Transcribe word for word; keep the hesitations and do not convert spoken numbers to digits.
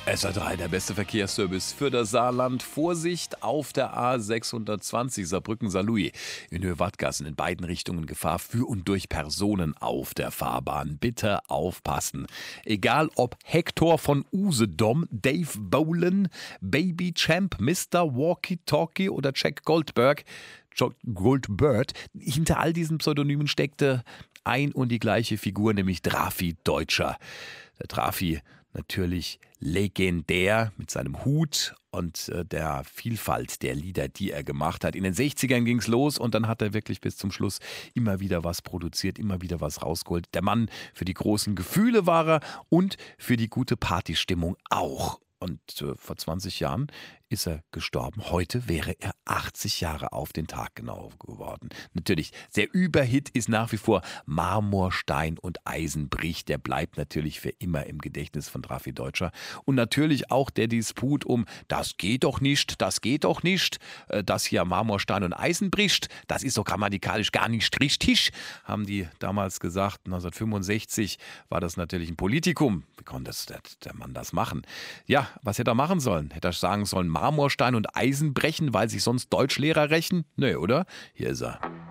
S R drei, der beste Verkehrsservice für das Saarland. Vorsicht auf der A sechshundertzwanzig Saarbrücken-Saarlouis. In Höhe Wattgassen in beiden Richtungen Gefahr für und durch Personen auf der Fahrbahn. Bitte aufpassen. Egal ob Hector von Usedom, Dave Bowen, Baby Champ, Mister Walkie-Talkie oder Jack Goldberg, Jack Goldbird, hinter all diesen Pseudonymen steckte ein und die gleiche Figur, nämlich Drafi Deutscher. Der Drafi natürlich legendär mit seinem Hut und äh, der Vielfalt der Lieder, die er gemacht hat. In den sechzigern ging es los und dann hat er wirklich bis zum Schluss immer wieder was produziert, immer wieder was rausgeholt. Der Mann für die großen Gefühle war er und für die gute Partystimmung auch. Und äh, vor zwanzig Jahren ist er gestorben. Heute wäre er achtzig Jahre auf den Tag genau geworden. Natürlich, der Überhit ist nach wie vor Marmor, Stein und Eisen bricht. Der bleibt natürlich für immer im Gedächtnis von Drafi Deutscher. Und natürlich auch der Disput um, das geht doch nicht, das geht doch nicht, äh, dass hier Marmor, Stein und Eisen bricht. Das ist doch grammatikalisch gar nicht richtig, haben die damals gesagt. neunzehnhundertfünfundsechzig war das natürlich ein Politikum. Wie konnte das, der, der Mann das machen? Ja, was hätte er machen sollen? Hätte er sagen sollen, Marmorstein und Eisen brechen, weil sich sonst Deutschlehrer rächen? Nö, oder? Hier ist er.